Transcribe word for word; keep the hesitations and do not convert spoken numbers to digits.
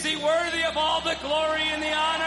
he worthy of all the glory and the honor?